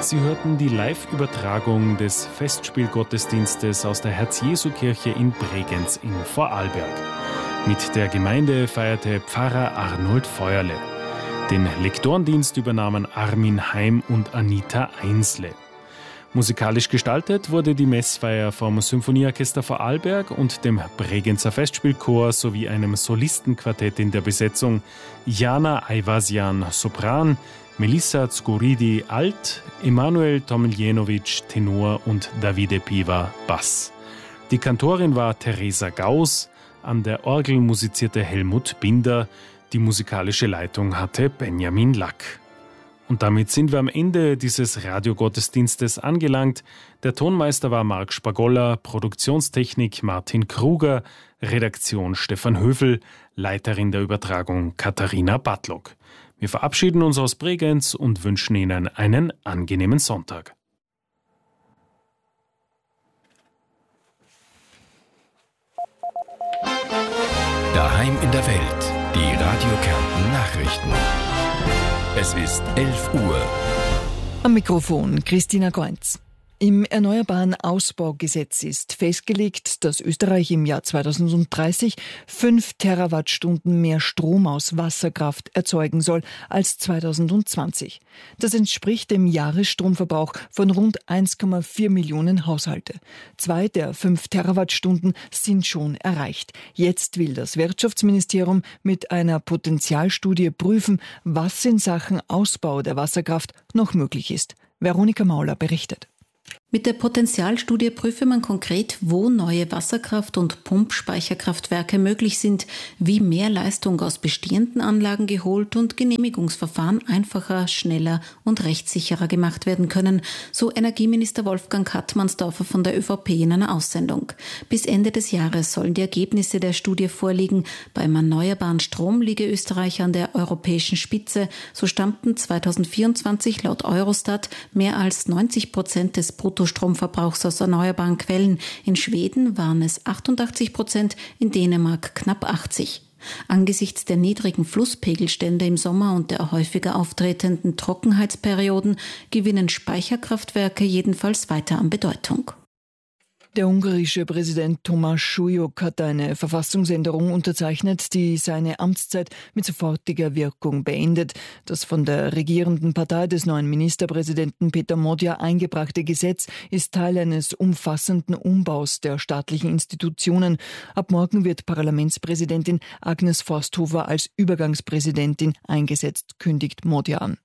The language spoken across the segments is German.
Sie hörten die Live-Übertragung des Festspielgottesdienstes aus der Herz-Jesu-Kirche in Bregenz in Vorarlberg. Mit der Gemeinde feierte Pfarrer Arnold Feuerle. Den Lektorendienst übernahmen Armin Heim und Anita Einsle. Musikalisch gestaltet wurde die Messfeier vom Symphonieorchester Vorarlberg und dem Bregenzer Festspielchor sowie einem Solistenquartett in der Besetzung: Jana Ayvasian Sopran, Melissa Zguridi Alt, Emanuel Tomiljenovic Tenor und Davide Piva Bass. Die Kantorin war Theresa Gauss, an der Orgel musizierte Helmut Binder, die musikalische Leitung hatte Benjamin Lack. Und damit sind wir am Ende dieses Radiogottesdienstes angelangt. Der Tonmeister war Marc Spagolla, Produktionstechnik Martin Kruger, Redaktion Stefan Höfel, Leiterin der Übertragung Katharina Bartlock. Wir verabschieden uns aus Bregenz und wünschen Ihnen einen angenehmen Sonntag. Daheim in der Welt, die Radio Kärnten Nachrichten. Es ist 11 Uhr. Am Mikrofon Christina Goenz. Im Erneuerbaren Ausbaugesetz ist festgelegt, dass Österreich im Jahr 2030 5 Terawattstunden mehr Strom aus Wasserkraft erzeugen soll als 2020. Das entspricht dem Jahresstromverbrauch von rund 1,4 Millionen Haushalte. 2 der 5 Terawattstunden sind schon erreicht. Jetzt will das Wirtschaftsministerium mit einer Potenzialstudie prüfen, was in Sachen Ausbau der Wasserkraft noch möglich ist. Veronika Mauler berichtet. Mit der Potenzialstudie prüfe man konkret, wo neue Wasserkraft- und Pumpspeicherkraftwerke möglich sind, wie mehr Leistung aus bestehenden Anlagen geholt und Genehmigungsverfahren einfacher, schneller und rechtssicherer gemacht werden können, so Energieminister Wolfgang Kattmannsdorfer von der ÖVP in einer Aussendung. Bis Ende des Jahres sollen die Ergebnisse der Studie vorliegen. Beim erneuerbaren Strom liege Österreich an der europäischen Spitze. So stammten 2024 laut Eurostat mehr als 90% des Bruttostromverbrauchs aus erneuerbaren Quellen. In Schweden waren es 88%, in Dänemark knapp 80%. Angesichts der niedrigen Flusspegelstände im Sommer und der häufiger auftretenden Trockenheitsperioden gewinnen Speicherkraftwerke jedenfalls weiter an Bedeutung. Der ungarische Präsident Tomás Sujok hat eine Verfassungsänderung unterzeichnet, die seine Amtszeit mit sofortiger Wirkung beendet. Das von der regierenden Partei des neuen Ministerpräsidenten Peter Modja eingebrachte Gesetz ist Teil eines umfassenden Umbaus der staatlichen Institutionen. Ab morgen wird Parlamentspräsidentin Agnes Forsthofer als Übergangspräsidentin eingesetzt, kündigt Modja an.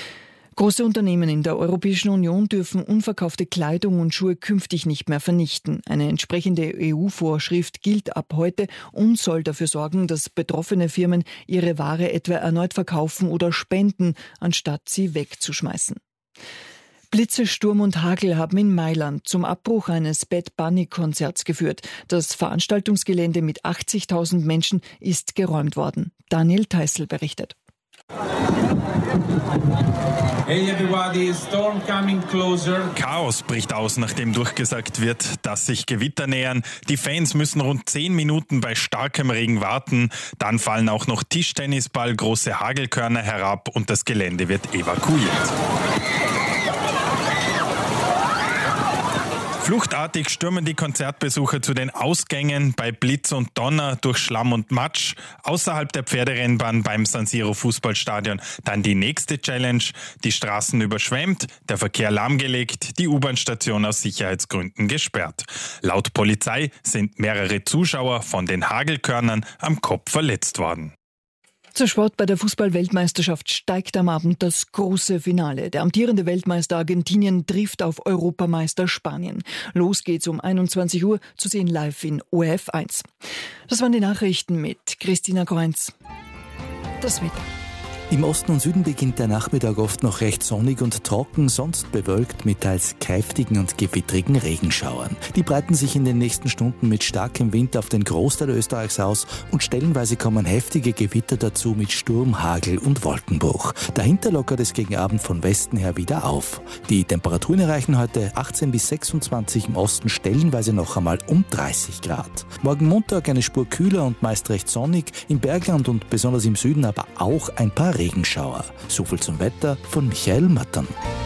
Große Unternehmen in der Europäischen Union dürfen unverkaufte Kleidung und Schuhe künftig nicht mehr vernichten. Eine entsprechende EU-Vorschrift gilt ab heute und soll dafür sorgen, dass betroffene Firmen ihre Ware etwa erneut verkaufen oder spenden, anstatt sie wegzuschmeißen. Blitze, Sturm und Hagel haben in Mailand zum Abbruch eines Bad Bunny-Konzerts geführt. Das Veranstaltungsgelände mit 80.000 Menschen ist geräumt worden. Daniel Teissl berichtet. Hey everybody, storm coming closer. Chaos bricht aus, nachdem durchgesagt wird, dass sich Gewitter nähern. Die Fans müssen rund 10 Minuten bei starkem Regen warten. Dann fallen auch noch Tischtennisball, große Hagelkörner herab und das Gelände wird evakuiert. Fluchtartig stürmen die Konzertbesucher zu den Ausgängen bei Blitz und Donner durch Schlamm und Matsch. Außerhalb der Pferderennbahn beim San Siro Fußballstadion dann die nächste Challenge. Die Straßen überschwemmt, der Verkehr lahmgelegt, die U-Bahn-Station aus Sicherheitsgründen gesperrt. Laut Polizei sind mehrere Zuschauer von den Hagelkörnern am Kopf verletzt worden. Zur Sport: Bei der Fußball-Weltmeisterschaft steigt am Abend das große Finale. Der amtierende Weltmeister Argentinien trifft auf Europameister Spanien. Los geht's um 21 Uhr, zu sehen live in ORF 1. Das waren die Nachrichten mit Christina Goenz. Das Wetter. Im Osten und Süden beginnt der Nachmittag oft noch recht sonnig und trocken, sonst bewölkt mit teils kräftigen und gewittrigen Regenschauern. Die breiten sich in den nächsten Stunden mit starkem Wind auf den Großteil Österreichs aus und stellenweise kommen heftige Gewitter dazu mit Sturm, Hagel und Wolkenbruch. Dahinter lockert es gegen Abend von Westen her wieder auf. Die Temperaturen erreichen heute 18 bis 26, im Osten stellenweise noch einmal um 30 Grad. Morgen Montag eine Spur kühler und meist recht sonnig, im Bergland und besonders im Süden aber auch ein paar Regenschauer. So viel zum Wetter von Michael Mattern.